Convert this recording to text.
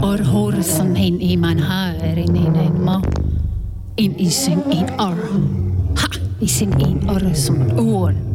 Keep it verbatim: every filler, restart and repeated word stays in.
Or horen som en i mijn haar in een ma. In is een een ar. Ha, is een een ar som oor.